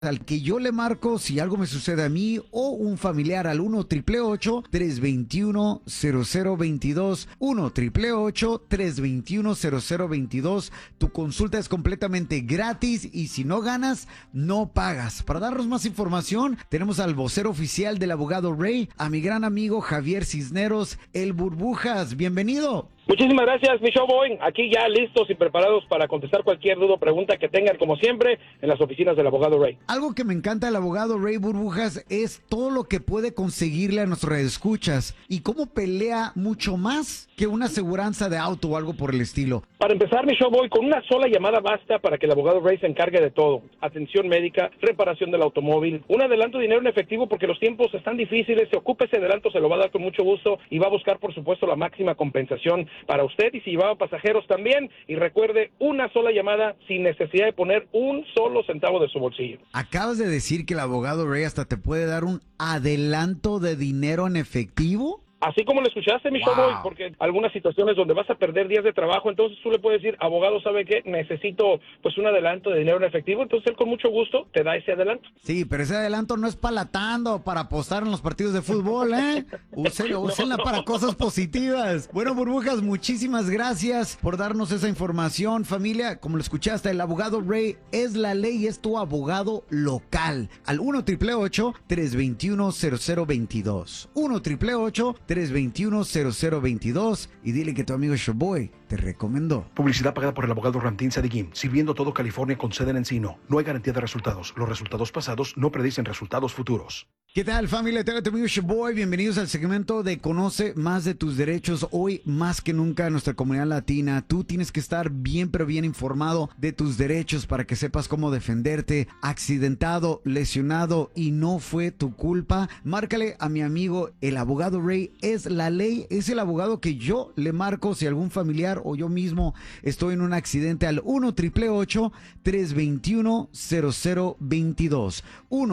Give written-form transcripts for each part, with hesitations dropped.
al que yo le marco si algo me sucede a mí o un familiar al 1-888-321-0022, 1-888-321-0022. Tu consulta es completamente gratis y si no ganas, no pagas. Para darnos más información, tenemos al vocero oficial del abogado Ray, a mi gran amigo Javier Cisneros, el Burbujas. Bienvenido. Muchísimas gracias, mi showboy. Aquí ya listos y preparados para contestar cualquier duda o pregunta que tengan, como siempre, en las oficinas del abogado Ray. Algo que me encanta del abogado Ray Burbujas es todo lo que puede conseguirle a nuestros escuchas y cómo pelea mucho más que una aseguranza de auto o algo por el estilo. Para empezar, mi showboy, con una sola llamada basta para que el abogado Ray se encargue de todo. Atención médica, reparación del automóvil, un adelanto de dinero en efectivo porque los tiempos están difíciles. Se ocupe ese adelanto, se lo va a dar con mucho gusto y va a buscar, por supuesto, la máxima compensación para usted y si llevaba pasajeros también. Y recuerde, una sola llamada sin necesidad de poner un solo centavo de su bolsillo. Acabas de decir que el abogado Ray hasta te puede dar un adelanto de dinero en efectivo. Así como lo escuchaste, mi showboy, porque algunas situaciones donde vas a perder días de trabajo, entonces tú le puedes decir, abogado, ¿sabe qué? Necesito pues un adelanto de dinero en efectivo, entonces él con mucho gusto te da ese adelanto. Sí, pero ese adelanto no es para la tanda o para apostar en los partidos de fútbol, ¿eh? Úsenla para cosas positivas. Bueno, Burbujas, muchísimas gracias por darnos esa información. Familia, como lo escuchaste, el abogado Ray es la ley, es tu abogado local. Al 1-888-321-0022. 1-888-321-0022 y dile que tu amigo Showboy te recomendó. Publicidad pagada por el abogado Ramtín Sadegui, sirviendo todo California con sede en Encino. No hay garantía de resultados. Los resultados pasados no predicen resultados futuros. ¿Qué tal, familia? Te habla tu amigo Showboy. Bienvenidos al segmento de Conoce Más de Tus Derechos. Hoy, más que nunca, en nuestra comunidad latina, tú tienes que estar bien, pero bien informado de tus derechos para que sepas cómo defenderte. Accidentado, lesionado y no fue tu culpa. Márcale a mi amigo, el abogado Ray. Es la ley, es el abogado que yo le marco si algún familiar o yo mismo estoy en un accidente al 1-888-321-0022.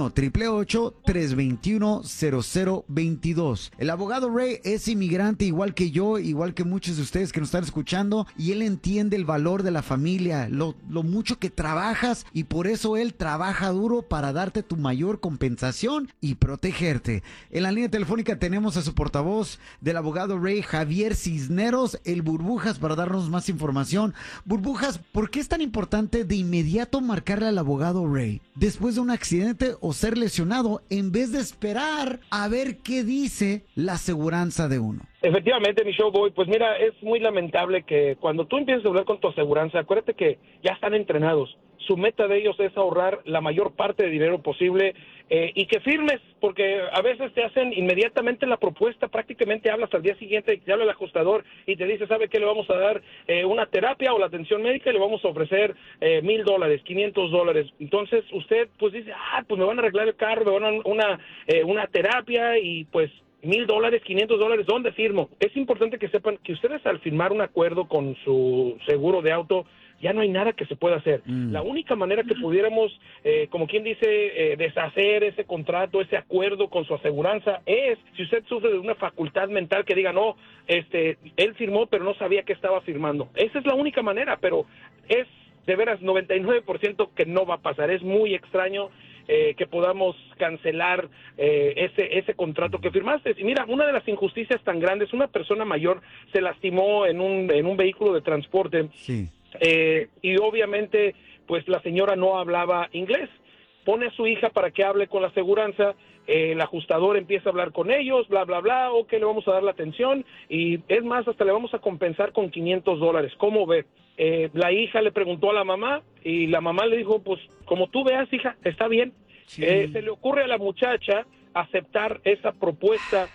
1-888-321-0022. El abogado Ray es inmigrante igual que yo, igual que muchos de ustedes que nos están escuchando, y él entiende el valor de la familia, lo mucho que trabajas, y por eso él trabaja duro para darte tu mayor compensación y protegerte. En la línea telefónica tenemos a su portavoz del abogado Ray, Javier Cisneros, el Burbujas, para darnos más información. Burbujas, ¿por qué es tan importante de inmediato marcarle al abogado Ray después de un accidente o ser lesionado en vez de esperar a ver qué dice la aseguranza de uno? Efectivamente, mi showboy, pues mira, es muy lamentable que cuando tú empiezas a hablar con tu aseguranza, acuérdate que ya están entrenados. Su meta de ellos es ahorrar la mayor parte de dinero posible y que firmes, porque a veces te hacen inmediatamente la propuesta, prácticamente hablas al día siguiente, te habla el ajustador y te dice, ¿sabe qué? Le vamos a dar una terapia o la atención médica y le vamos a ofrecer $1,000, $500. Entonces usted pues dice, pues me van a arreglar el carro, me van a dar una terapia y pues $1,000, $500, ¿dónde firmo? Es importante que sepan que ustedes al firmar un acuerdo con su seguro de auto, ya no hay nada que se pueda hacer. La única manera que pudiéramos, como quien dice, deshacer ese contrato, ese acuerdo con su aseguranza es si usted sufre de una facultad mental que diga, no, él firmó pero no sabía que estaba firmando. Esa es la única manera, pero es de veras 99% que no va a pasar. Es muy extraño que podamos cancelar ese contrato que firmaste. Y mira, una de las injusticias tan grandes, una persona mayor se lastimó en un vehículo de transporte. Sí. Y obviamente pues la señora no hablaba inglés, pone a su hija para que hable con la aseguranza, el ajustador empieza a hablar con ellos, bla bla bla, ok, le vamos a dar la atención y es más, hasta le vamos a compensar con $500, ¿cómo ve? La hija le preguntó a la mamá y la mamá le dijo, pues como tú veas, hija, está bien. Sí. Se le ocurre a la muchacha aceptar esa propuesta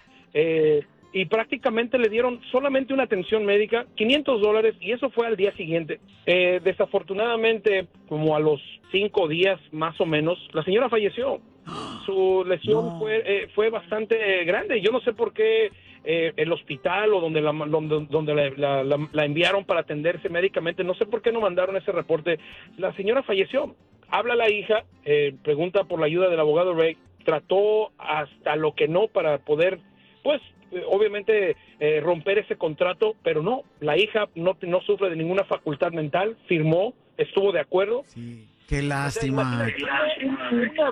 y prácticamente le dieron solamente una atención médica, $500, y eso fue al día siguiente. Desafortunadamente, como a los 5 días más o menos, la señora falleció. Su lesión fue bastante grande. Yo no sé por qué el hospital o donde la enviaron para atenderse médicamente, no sé por qué no mandaron ese reporte. La señora falleció. Habla la hija, pregunta por la ayuda del abogado Ray, trató hasta lo que no para poder, pues, obviamente romper ese contrato, pero no, la hija no sufre de ninguna facultad mental, firmó, estuvo de acuerdo. Sí. Qué lástima. Una